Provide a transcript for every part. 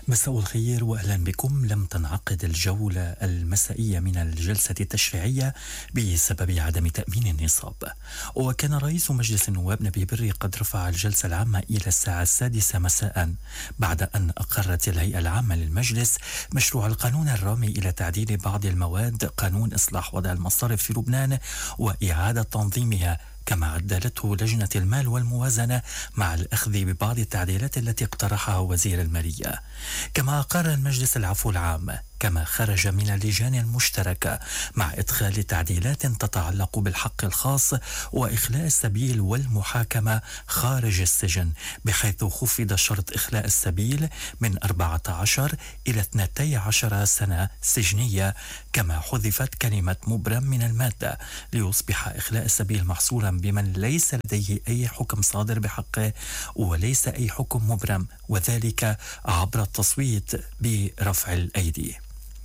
مساء الخير وأهلا بكم. لم تنعقد الجولة المسائية من الجلسة التشريعية بسبب عدم تأمين النصاب، وكان رئيس مجلس النواب نبيه بري قد رفع الجلسة العامة إلى الساعة 6 مساء بعد أن أقرت الهيئة العامة للمجلس مشروع القانون الرامي إلى تعديل بعض المواد قانون إصلاح وضع المصارف في لبنان وإعادة تنظيمها، كما عدلته لجنة المال والموازنة مع الأخذ ببعض التعديلات التي اقترحها وزير المالية. كما أقر المجلس العفو العام، كما خرج من اللجان المشتركة مع إدخال تعديلات تتعلق بالحق الخاص وإخلاء السبيل والمحاكمة خارج السجن، بحيث خفض شرط إخلاء السبيل من 14 إلى 12 سنة سجنية، كما حذفت كلمة مبرم من المادة ليصبح إخلاء السبيل محصورا بمن ليس لديه أي حكم صادر بحقه وليس أي حكم مبرم، وذلك عبر التصويت برفع الأيدي.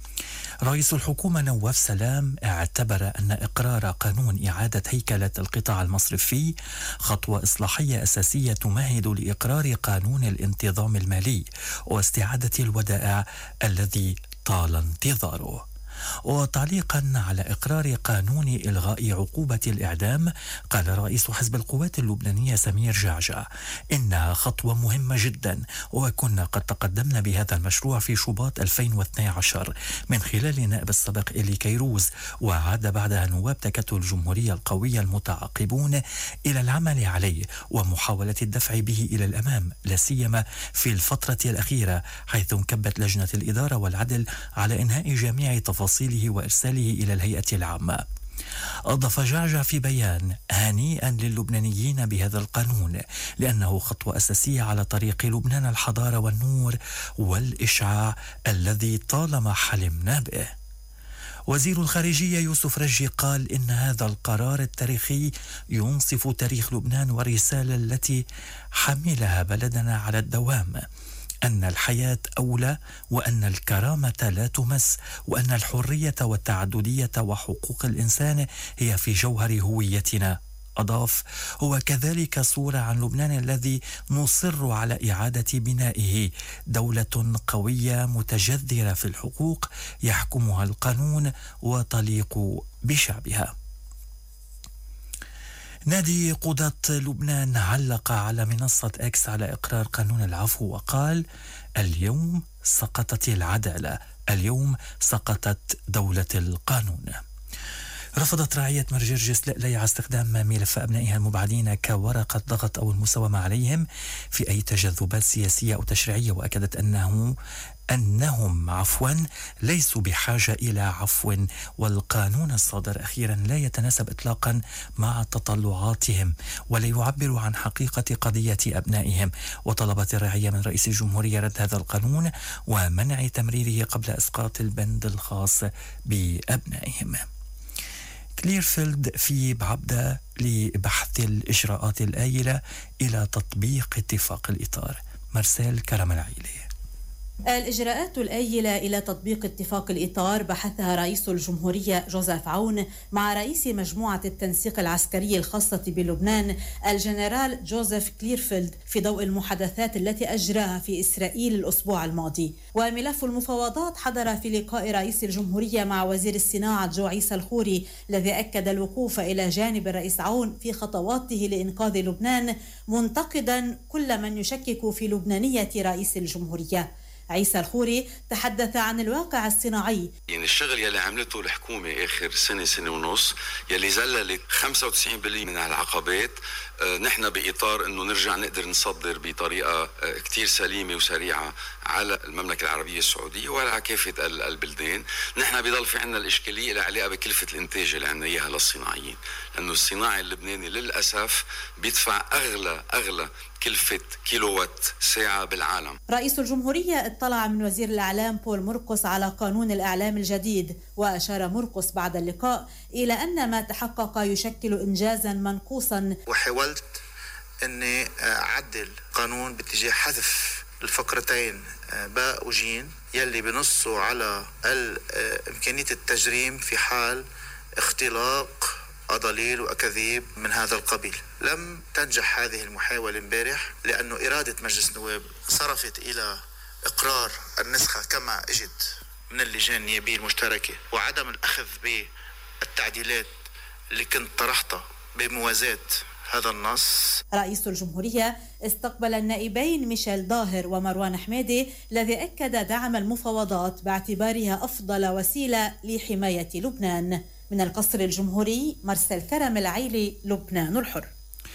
رئيس الحكومة نواف سلام اعتبر أن إقرار قانون إعادة هيكلة القطاع المصرفي خطوة إصلاحية أساسية تمهد لإقرار قانون الانتظام المالي واستعادة الودائع الذي طال انتظاره. وتعليقا على إقرار قانون إلغاء عقوبة الإعدام، قال رئيس حزب القوات اللبنانية سمير جعجع إنها خطوة مهمة جدا، وكنا قد تقدمنا بهذا المشروع في شباط 2012 من خلال النائب السابق إلي كيروز، وعاد بعدها نواب تكتل الجمهورية القوية المتعاقبون إلى العمل عليه ومحاولة الدفع به إلى الأمام، لا سيما في الفترة الأخيرة، حيث انكبت لجنة الإدارة والعدل على إنهاء جميع تفاصيله وإرساله إلى الهيئة العامة. أضاف جعجع في بيان: هنيئا للبنانيين بهذا القانون، لأنه خطوة أساسية على طريق لبنان الحضارة والنور والإشعاع الذي طالما حلمنا به. وزير الخارجية يوسف رجي قال إن هذا القرار التاريخي ينصف تاريخ لبنان والرسالة التي حملها بلدنا على الدوام، أن الحياة أولى، وأن الكرامة لا تمس، وأن الحرية والتعددية وحقوق الإنسان هي في جوهر هويتنا. أضاف: هو كذلك صورة عن لبنان الذي نصر على إعادة بنائه، دولة قوية متجذرة في الحقوق يحكمها القانون وتليق بشعبها. نادي قضاة لبنان علق على منصة إكس على إقرار قانون العفو وقال: اليوم سقطت العدالة، اليوم سقطت دولة القانون. رفضت رعية مرجرجس ليعى استخدام ملف أبنائها المبعدين كورقة ضغط أو المساومة عليهم في أي تجاذبات سياسية أو تشريعية، وأكدت أنهم ليسوا بحاجة إلى عفو، والقانون الصادر أخيرا لا يتناسب إطلاقا مع تطلعاتهم ولا يعبر عن حقيقة قضية أبنائهم. وطلبت الرعية من رئيس الجمهورية رد هذا القانون ومنع تمريره قبل إسقاط البند الخاص بأبنائهم. كليرفيلد في بعبدة لبحث الإجراءات الآيلة إلى تطبيق اتفاق الإطار. مرسال كرم العيلي. الإجراءات الآيلة إلى تطبيق اتفاق الإطار بحثها رئيس الجمهورية جوزيف عون مع رئيس مجموعة التنسيق العسكري الخاصة بلبنان الجنرال جوزيف كليرفيلد في ضوء المحادثات التي أجراها في إسرائيل الأسبوع الماضي. وملف المفاوضات حضر في لقاء رئيس الجمهورية مع وزير الصناعة جو عيسى الخوري، الذي أكد الوقوف إلى جانب الرئيس عون في خطواته لإنقاذ لبنان، منتقدا كل من يشكك في لبنانية رئيس الجمهورية. عيسى الخوري تحدث عن الواقع الصناعي. يعني الشغل يلي عملته الحكومة آخر سنة ونص يلي زللت 95% من العقبات، نحن بإطار أنه نرجع نقدر نصدر بطريقة كتير سليمة وسريعة على المملكة العربية السعودية وعلى كافة البلدان. نحن بيضل في عنا الإشكالية اللي عليها بكلفة الإنتاج اللي عنا إياها للصناعيين، لأنه الصناعي اللبناني للأسف بيدفع أغلى كلفة كيلووات ساعة بالعالم. رئيس الجمهورية اطلع من وزير الإعلام بول مرقس على قانون الإعلام الجديد، وأشار مرقس بعد اللقاء إلى أن ما تحقق يشكل إنجازا منقوصا. وحاولت أني أعدل قانون باتجاه حذف الفقرتين باء وجيم يلي بنصوا على إمكانية التجريم في حال اختلاق أضاليل وأكاذيب من هذا القبيل. لم تنجح هذه المحاولة امبارح لأنه إرادة مجلس النواب صرفت إلى إقرار النسخة كما اجت من اللجان النيابية المشتركة وعدم الأخذ بالتعديلات اللي كنت طرحتها بموازاة هذا النص. رئيس الجمهورية استقبل النائبين ميشيل ظاهر ومروان حمادي الذي أكد دعم المفاوضات باعتبارها أفضل وسيلة لحماية لبنان. من القصر الجمهوري مرسل كرم العيلي، لبنان الحر.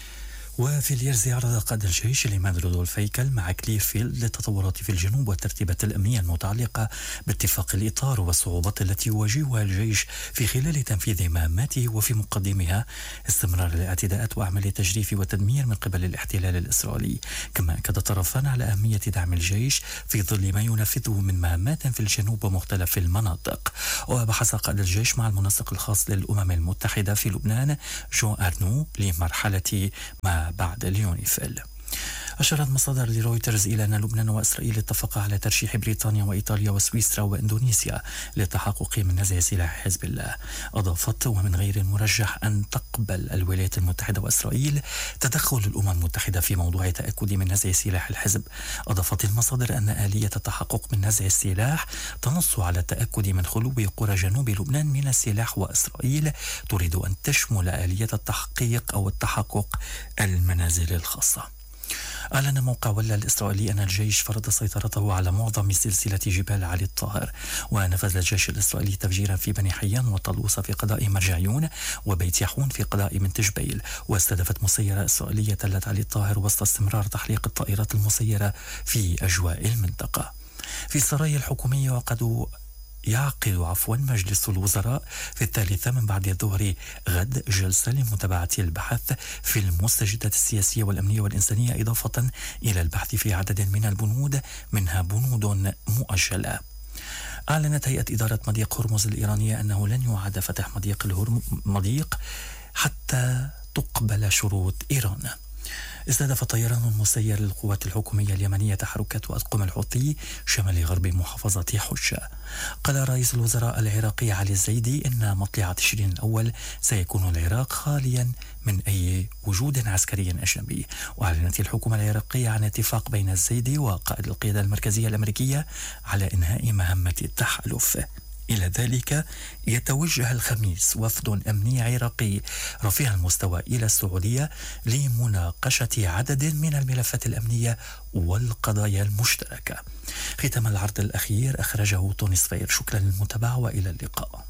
وفي اليرزي عرض قائد الجيش الإمام رودولف هيكل مع كليرفيلد للتطورات في الجنوب والترتيبات الأمنية المتعلقة باتفاق الإطار والصعوبات التي يواجهها الجيش في خلال تنفيذ مهاماته، وفي مقدمها استمرار الاعتداءات وأعمال التجريف والتدمير من قبل الاحتلال الإسرائيلي. كما أكد الطرفان على أهمية دعم الجيش في ظل ما ينفذه من مهامات في الجنوب ومختلف المناطق. وبحث قائد الجيش مع المنسق الخاص للأمم المتحدة في لبنان جون أرنو لمرحلة ما بعد اليونيفيل. أشارت مصادر لرويترز إلى أن لبنان وإسرائيل اتفقا على ترشيح بريطانيا وإيطاليا وسويسرا وإندونيسيا للتحقق من نزع سلاح حزب الله. أضافت: ومن غير المرجح أن تقبل الولايات المتحدة وإسرائيل تدخل الأمم المتحدة في موضوع تأكد من نزع سلاح الحزب. أضافت المصادر أن آلية التحقق من نزع السلاح تنص على التأكد من خلو قرى جنوب لبنان من السلاح، وإسرائيل تريد أن تشمل آلية التحقيق أو التحقق المنازل الخاصة. أعلن موقع ولا الإسرائيلي أن الجيش فرض سيطرته على معظم سلسلة جبال علي الطاهر. ونفذ الجيش الإسرائيلي تفجيرا في بني حيان وطلوسة في قضاء مرجعيون وبيت يحون في قضاء منتج بيل. واستهدفت مسيرة إسرائيلية تلة علي الطاهر وسط استمرار تحليق الطائرات المسيرة في أجواء المنطقة. في السرايا الحكومية، وقد يعقد مجلس الوزراء في 3 من بعد الظهر غد جلسة لمتابعة البحث في المستجدات السياسية والأمنية والإنسانية، إضافة إلى البحث في عدد من البنود، منها بنود مؤجلة. أعلنت هيئة إدارة مضيق هرمز الإيرانية أنه لن يعاد فتح مضيق حتى تقبل شروط إيران. استهدف طيران مسير للقوات الحكومية اليمنية تحركات أطقم الحوثي شمال غرب محافظة حجة. قال رئيس الوزراء العراقي علي الزيدي إن مطلع تشرين الأول سيكون العراق خاليا من أي وجود عسكري أجنبي. وأعلنت الحكومة العراقية عن اتفاق بين الزيدي وقائد القيادة المركزية الأمريكية على إنهاء مهمة التحالف. إلى ذلك يتوجه الخميس وفد أمني عراقي رفيع المستوى إلى السعودية لمناقشة عدد من الملفات الأمنية والقضايا المشتركة. ختم العرض الأخير أخرجه تونس فاير. شكرا للمتابعة وإلى اللقاء.